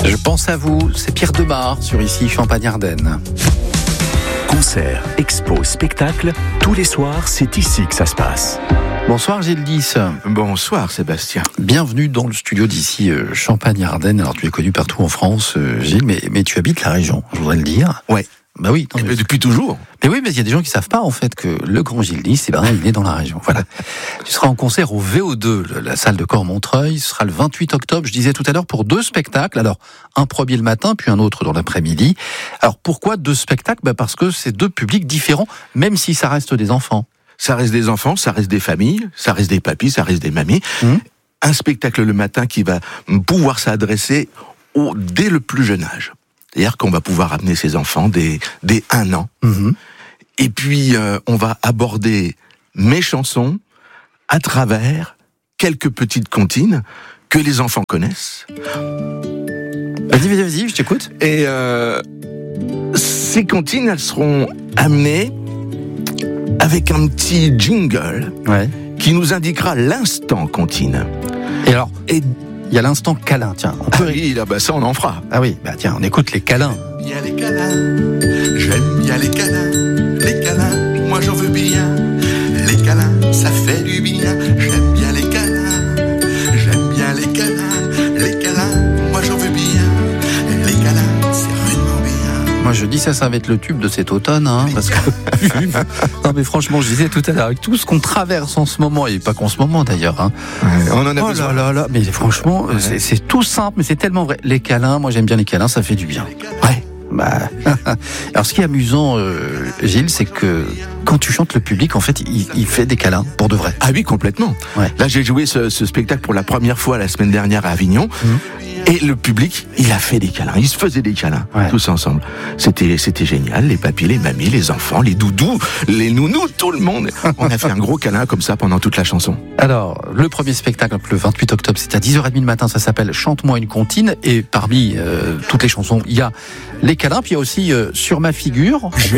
Je pense à vous, c'est Pierre Demar sur ici Champagne-Ardenne. Concerts, expos, spectacles, tous les soirs, c'est ici que ça se passe. Bonsoir Gilles Dys. Bonsoir Sébastien. Bienvenue dans le studio d'ici Champagne-Ardenne. Alors tu es connu partout en France, Gilles, mais tu habites la région, je voudrais le dire. Ouais. Bah oui. Mais depuis toujours. Mais oui, mais il y a des gens qui savent pas en fait que le grand Gilles Dys, il est dans la région. Voilà. Tu seras en concert au VO2, la salle de Cormontreuil. Ce sera le 28 octobre, je disais tout à l'heure, pour 2 spectacles. Alors, un premier le matin, puis un autre dans l'après-midi. Alors, pourquoi 2 spectacles ? Parce que c'est 2 publics différents, même si ça reste des enfants. Ça reste des enfants, ça reste des familles, ça reste des papis, ça reste des mamies. Un spectacle le matin qui va pouvoir s'adresser dès le plus jeune âge. C'est-à-dire qu'on va pouvoir amener ses enfants dès 1 an. Et puis, on va aborder mes chansons à travers quelques petites comptines que les enfants connaissent. Vas-y, je t'écoute. Et ces comptines, elles seront amenées avec un petit jingle qui nous indiquera l'instant comptine. Et alors, il y a l'instant câlin, tiens. Oui, là, ça on en fera. Ah oui, tiens, on écoute les câlins. J'aime bien les câlins, j'aime bien les câlins, moi j'en veux bien. Les câlins, ça fait du bien. J'aime bien les câlins, les câlins, moi j'en veux bien. Les câlins, c'est vraiment bien. Moi je dis ça va être le tube de cet automne, parce que non mais franchement, je disais tout à l'heure, avec tout ce qu'on traverse en ce moment, et pas qu'en ce moment d'ailleurs. On en a besoin. Là, mais franchement, c'est tout simple, mais c'est tellement vrai. Les câlins, moi j'aime bien les câlins, ça fait du bien. Ouais. Alors ce qui est amusant, Gilles, c'est que quand tu chantes, le public, en fait, il fait des câlins pour de vrai. Ah oui, complètement. Ouais. Là, j'ai joué ce spectacle pour la première fois la semaine dernière à Avignon. Et le public, il a fait des câlins. Ils se faisaient des câlins, tous ensemble. C'était génial. Les papis, les mamies, les enfants, les doudous, les nounous, tout le monde. On a fait un gros câlin comme ça pendant toute la chanson. Alors, le premier spectacle, le 28 octobre, c'est à 10h30 le matin. Ça s'appelle Chante-moi une comptine. Et parmi toutes les chansons, il y a les câlins. Puis il y a aussi Sur ma figure.